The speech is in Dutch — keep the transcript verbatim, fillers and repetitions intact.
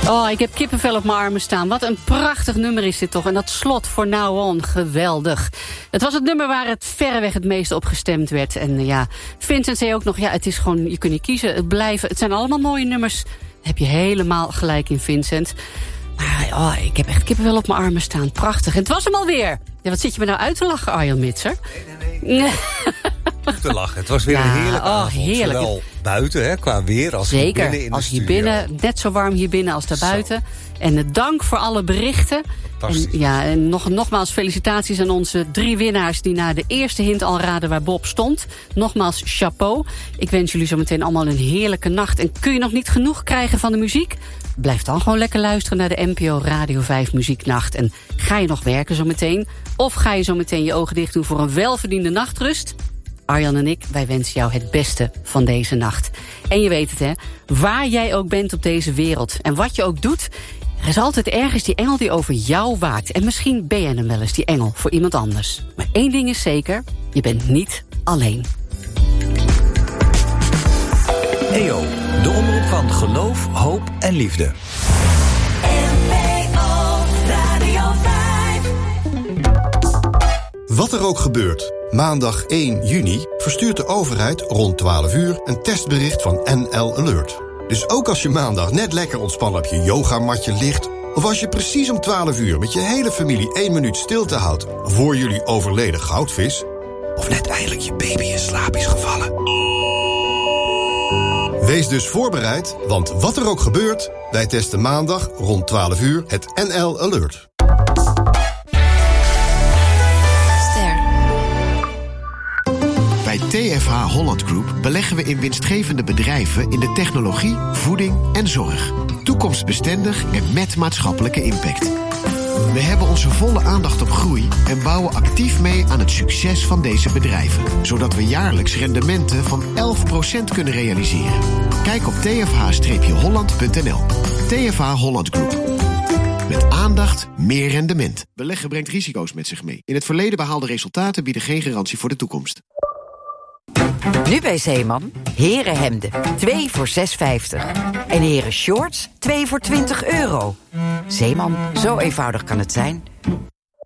Oh, ik heb kippenvel op mijn armen staan. Wat een prachtig nummer is dit toch. En dat slot voor Now On, geweldig. Het was het nummer waar het verreweg het meest op gestemd werd. En uh, ja, Vincent zei ook nog, ja, het is gewoon, je kunt niet kiezen. Het blijven, het zijn allemaal mooie nummers. Daar heb je helemaal gelijk in, Vincent. Maar oh, ik heb echt kippenvel op mijn armen staan. Prachtig. En het was hem alweer. Ja, wat zit je me nou uit te lachen, Arjan Mitser? Nee, nee, nee. te lachen. Het was weer ja, een heerlijke oh, avond. Heerlijk. Zowel buiten, hè, qua weer, als Zeker, hier binnen in als de hier studio. binnen, net zo warm hier binnen als daarbuiten. En uh, dank voor alle berichten. En, ja, en nog, nogmaals felicitaties aan onze drie winnaars die na de eerste hint al raden waar Bob stond. Nogmaals chapeau. Ik wens jullie zo meteen allemaal een heerlijke nacht. En kun je nog niet genoeg krijgen van de muziek? Blijf dan gewoon lekker luisteren naar de N P O Radio vijf Muzieknacht. En ga je nog werken zo meteen? Of ga je zo meteen je ogen dicht doen voor een welverdiende nachtrust? Arjan en ik, wij wensen jou het beste van deze nacht. En je weet het, hè, waar jij ook bent op deze wereld en wat je ook doet, er is altijd ergens die engel die over jou waakt. En misschien ben jij dan wel eens die engel voor iemand anders. Maar één ding is zeker, je bent niet alleen. E O, de omroep van geloof, hoop en liefde. N P O Radio vijf. Wat er ook gebeurt, maandag één juni verstuurt de overheid rond twaalf uur een testbericht van N L Alert. Dus ook als je maandag net lekker ontspannen op je yogamatje ligt, of als je precies om twaalf uur met je hele familie één minuut stilte houdt voor jullie overleden goudvis, of net eindelijk je baby in slaap is gevallen. Wees dus voorbereid, want wat er ook gebeurt, wij testen maandag rond twaalf uur het N L Alert. Bij T F H Holland Group beleggen we in winstgevende bedrijven in de technologie, voeding en zorg. Toekomstbestendig en met maatschappelijke impact. We hebben onze volle aandacht op groei en bouwen actief mee aan het succes van deze bedrijven. Zodat we jaarlijks rendementen van elf procent kunnen realiseren. Kijk op t f h holland punt n l. T F H Holland Group. Met aandacht, meer rendement. Beleggen brengt risico's met zich mee. In het verleden behaalde resultaten bieden geen garantie voor de toekomst. Nu bij Zeeman, herenhemden, twee voor zes vijftig. En heren shorts, twee voor twintig euro. Zeeman, zo eenvoudig kan het zijn.